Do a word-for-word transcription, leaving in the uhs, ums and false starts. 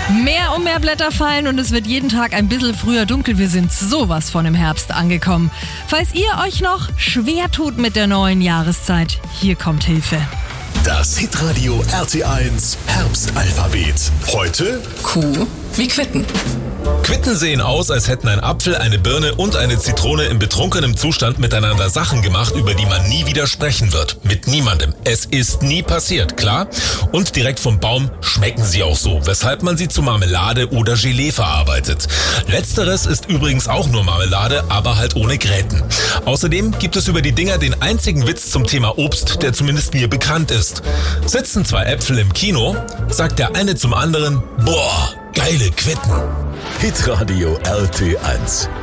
Mehr und mehr Blätter fallen und es wird jeden Tag ein bisschen früher dunkel. Wir sind sowas von im Herbst angekommen. Falls ihr euch noch schwer tut mit der neuen Jahreszeit, hier kommt Hilfe. Das Hitradio R T eins Herbstalphabet. Heute Q wie Quitten. Quitten sehen aus, als hätten ein Apfel, eine Birne und eine Zitrone in betrunkenem Zustand miteinander Sachen gemacht, über die man nie wieder sprechen wird. Mit niemandem. Es ist nie passiert, klar? Und direkt vom Baum schmecken sie auch so, weshalb man sie zu Marmelade oder Gelee verarbeitet. Letzteres ist übrigens auch nur Marmelade, aber halt ohne Gräten. Außerdem gibt es über die Dinger den einzigen Witz zum Thema Obst, der zumindest mir bekannt ist. Sitzen zwei Äpfel im Kino, sagt der eine zum anderen, boah, geile Quitten. Hitradio R T eins.